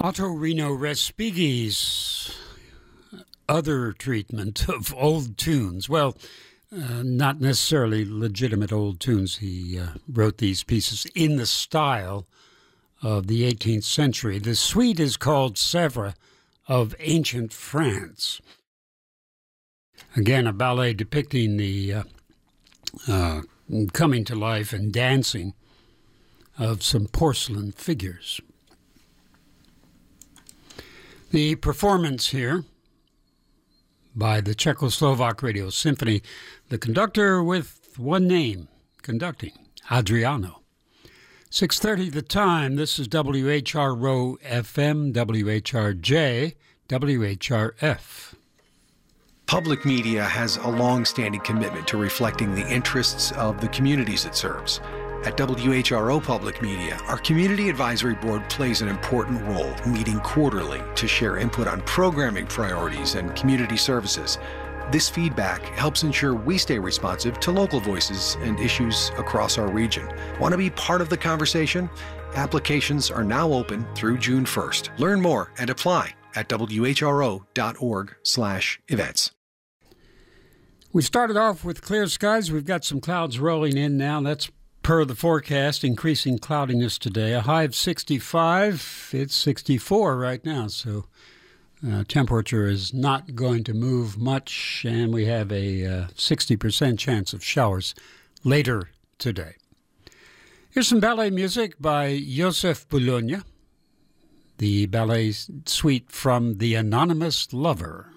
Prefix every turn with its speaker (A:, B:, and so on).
A: Ottorino Respighi's other treatment of old tunes. Well, not necessarily legitimate old tunes. He wrote these pieces in the style of the 18th century. The suite is called Sèvres of Ancient France. Again, a ballet depicting the coming to life and dancing of some porcelain figures. The performance here by the Czechoslovak Radio Symphony, the conductor with one name, conducting, Adriano. 6:30 the time. This is WHRO FM, WHRJ, WHRF.
B: Public media has a long-standing commitment to reflecting the interests of the communities it serves. At WHRO Public Media, our Community Advisory Board plays an important role, meeting quarterly to share input on programming priorities and community services. This feedback helps ensure we stay responsive to local voices and issues across our region. Want to be part of the conversation? Applications are now open through June 1st. Learn more and apply at whro.org/events.
A: We started off with clear skies. We've got some clouds rolling in now. That's per the forecast, increasing cloudiness today. A high of 65. It's 64 right now, so temperature is not going to move much, and we have a 60% chance of showers later today. Here's some ballet music by Joseph Bologna, the ballet suite from The Anonymous Lover.